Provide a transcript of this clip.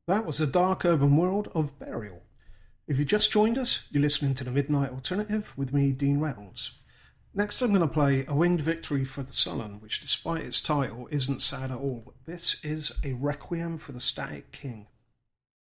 That was the dark urban world of Burial. If you just joined us, you're listening to the Midnight Alternative with me, Dean Reynolds. Next, I'm going to play A Winged Victory for the Sullen, which, despite its title, isn't sad at all. This is a requiem for the Static King.